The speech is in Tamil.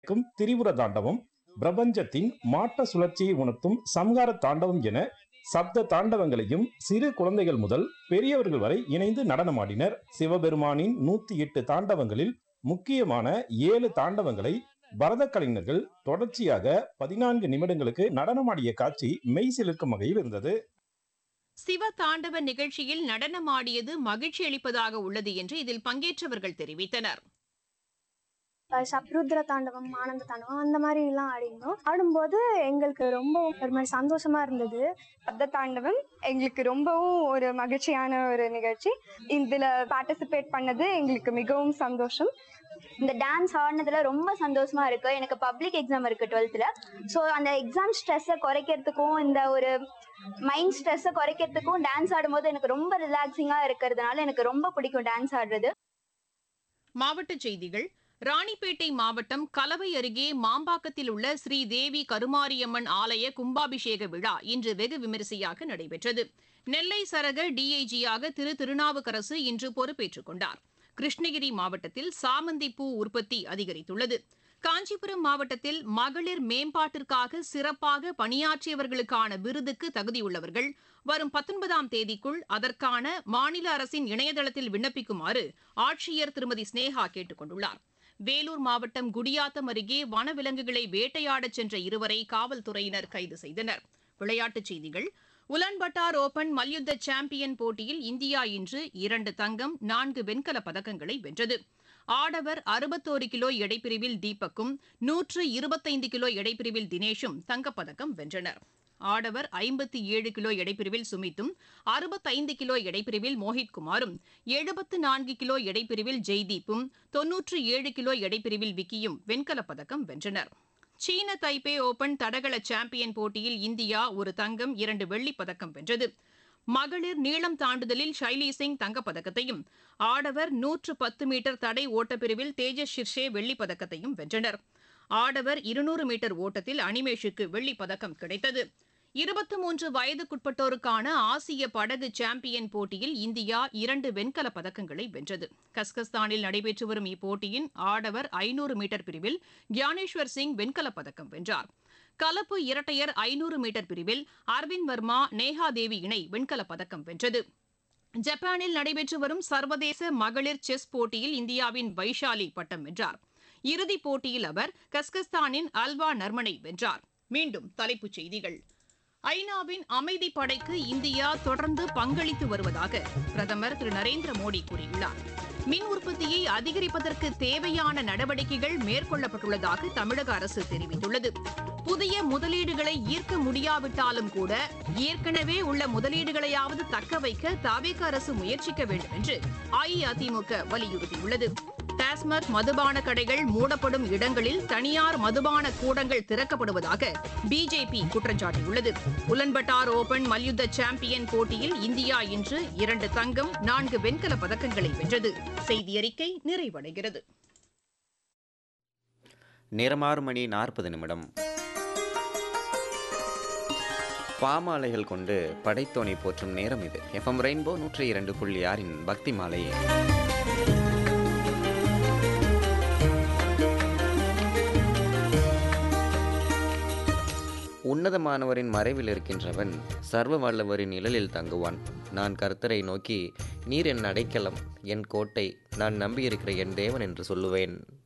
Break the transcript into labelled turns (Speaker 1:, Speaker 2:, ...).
Speaker 1: திரிபுர தாண்டவம், பிரபஞ்சத்தின் மாற்ற சுழற்சியை உணர்த்தும் சம்ஹார தாண்டவம் என சப்த தாண்டவங்களையும் சிறு குழந்தைகள் முதல் பெரியவர்கள் வரை இணைந்து நடனமாடினர். சிவபெருமானின் 108 தாண்டவங்களில் முக்கியமான 7 தாண்டவங்களை பரத கலைஞர்கள் தொடர்ச்சியாக 14 நிமிடங்களுக்கு நடனமாடிய காட்சி மெய் சிலிர்க்கும் வகையில் இருந்தது.
Speaker 2: சிவ தாண்டவ நிகழ்ச்சியில் நடனமாடியது மகிழ்ச்சி அளிப்பதாக உள்ளது என்று இதில் பங்கேற்றவர்கள் தெரிவித்தனர்.
Speaker 3: சப்ருத்ர தாண்டவம், ஆனந்த தாண்டவம் அந்த மாதிரி எல்லாம் ஆடினோம். ஆடும்போது எங்களுக்கு ரொம்ப ஒரு மாதிரி சந்தோஷமா இருந்தது.
Speaker 4: சப்த தாண்டவம் எங்களுக்கு ரொம்பவும் ஒரு மகிழ்ச்சியான ஒரு நிகழ்ச்சி. இதுல பார்ட்டிசிபேட் பண்ணது எங்களுக்கு மிகவும் சந்தோஷம்.
Speaker 5: இந்த டான்ஸ் ஆடினதுல ரொம்ப சந்தோஷமா இருக்கு. எனக்கு பப்ளிக் எக்ஸாம் இருக்கு 12th. ஸோ அந்த எக்ஸாம் ஸ்ட்ரெஸ்ஸை குறைக்கிறதுக்கும் இந்த ஒரு மைண்ட் ஸ்ட்ரெஸ்ஸை குறைக்கிறதுக்கும் டான்ஸ் ஆடும்போது எனக்கு ரொம்ப ரிலாக்ஸிங்கா இருக்கிறதுனால எனக்கு ரொம்ப பிடிக்கும் டான்ஸ் ஆடுறது.
Speaker 2: மாவட்ட செய்திகள். ராணிப்பேட்டை மாவட்டம் கலவை அருகே மாம்பாக்கத்தில் உள்ள ஸ்ரீதேவி கருமாரியம்மன் ஆலய கும்பாபிஷேக விழா இன்று வெகு விமரிசையாக நடைபெற்றது. நெல்லை சரக டிஐஜியாக திருநாவுக்கரசு இன்று பொறுப்பேற்றுக் கொண்டார். கிருஷ்ணகிரி மாவட்டத்தில் சாமந்தி பூ உற்பத்தி அதிகரித்துள்ளது. காஞ்சிபுரம் மாவட்டத்தில் மகளிர் மேம்பாட்டிற்காக சிறப்பாக பணியாற்றியவர்களுக்கான விருதுக்கு தகுதியுள்ளவர்கள் வரும் 19ஆம் தேதிக்குள் அதற்கான மாநில அரசின் இணையதளத்தில் விண்ணப்பிக்குமாறு ஆட்சியர் திருமதி ஸ்னேகா கேட்டுக் கொண்டுள்ளார். வேலூர் மாவட்டம் குடியாத்தம் அருகே வனவிலங்குகளை வேட்டையாடச் சென்ற இருவரை காவல்துறையினர் கைது செய்தனர். விளையாட்டுச் செய்திகள். உலன்பட்டார் ஓபன் மல்யுத்த சாம்பியன் போட்டியில் இந்தியா இன்று 2 தங்கம் 4 வெண்கலப் பதக்கங்களை வென்றது. ஆடவர் 61 கிலோ எடைப்பிரிவில் தீபக்கும் 125 கிலோ எடைப்பிரிவில் தினேஷும் தங்கப்பதக்கம் வென்றனர். ஆடவர் 57 கிலோ எடைப்பிரிவில் சுமித்தும், 65 கிலோ எடைப்பிரிவில் மோஹித்குமாரும், 74 கிலோ எடைப்பிரிவில் ஜெய்தீப்பும், 97 கிலோ எடைப்பிரிவில் விக்கியும் வெண்கலப் பதக்கம் வென்றனர். சீன தைப்பே ஓபன் தடகள சாம்பியன் போட்டியில் இந்தியா 1 தங்கம் 2 வெள்ளிப் பதக்கம் வென்றது. மகளிர் நீளம் தாண்டுதலில் ஷைலி சிங் தங்கப்பதக்கத்தையும், ஆடவர் 110 மீட்டர் தடை ஓட்டப்பிரிவில் தேஜஸ் ஷிர்ஷே வெள்ளிப் பதக்கத்தையும் வென்றனர். ஆடவர் 200 மீட்டர் ஓட்டத்தில் அனிமேஷுக்கு வெள்ளிப் பதக்கம் கிடைத்தது. 23 வயதுக்குட்பட்டோருக்கான ஆசிய படகு சாம்பியன் போட்டியில் இந்தியா 2 வெண்கலப் பதக்கங்களை வென்றது. கஸ்கஸ்தானில் நடைபெற்று வரும் இப்போட்டியின் ஆடவர் 500 மீட்டர் பிரிவில் கியானேஸ்வர் சிங் வெண்கலப் பதக்கம் வென்றார். கலப்பு இரட்டையர் 500 மீட்டர் பிரிவில் அரவிந்த் வர்மா நேஹா தேவி இணை வெண்கலப் பதக்கம் வென்றது. ஜப்பானில் நடைபெற்று வரும் சர்வதேச மகளிர் செஸ் போட்டியில் இந்தியாவின் வைஷாலி பட்டம் வென்றார். இறுதிப் போட்டியில் அவர் கஸ்கஸ்தானின் அல்வா நர்மனை வென்றார். மீண்டும் தலைப்புச் செய்திகள். ஐநாவின் அமைதி படைக்கு இந்தியா தொடர்ந்து பங்களித்து வருவதாக பிரதமர் திரு நரேந்திர மோடி கூறியுள்ளார். மின் உற்பத்தியை அதிகரிப்பதற்கு தேவையான நடவடிக்கைகள் மேற்கொள்ளப்பட்டுள்ளதாக தமிழக அரசு தெரிவித்துள்ளது. புதிய முதலீடுகளை ஈர்க்க முடியாவிட்டாலும் கூட ஏற்கனவே உள்ள முதலீடுகளையாவது தக்க வைக்க தவேக அரசு முயற்சிக்க வேண்டும் என்று அஇஅதிமுக வலியுறுத்தியுள்ளது. டாஸ்மாக் மதுபான கடைகள் மூடப்படும் இடங்களில் தனியார் மதுபான கூடங்கள் திறக்கப்படுவதாக பிஜேபி குற்றம் சாட்டியுள்ளது. உலன்பட்டார் ஓபன் மல்யுத்த சாம்பியன் போட்டியில் இந்தியா இன்று 2 தங்கம் 4 வெண்கலப் பதக்கங்களை வென்றது. செய்தியறிக்கை நிறைவடைகிறது.
Speaker 6: நேரம் 6 மணி 40 நிமிடம். பாமாலைகள் கொண்டு படைத்தோனை போற்றும் நேரம் இது. எஃப்எம் ரெயின்போ 102.6 பக்தி மாலை. உன்னதமானவரின் மறைவில் இருக்கின்றவன் சர்வ வல்லவரின் நிழலில் தங்குவான். நான் கர்த்தரை நோக்கி, நீர் என் அடைக்கலம், என் கோட்டை, நான் நம்பியிருக்கிற என் தேவன் என்று சொல்லுவேன்.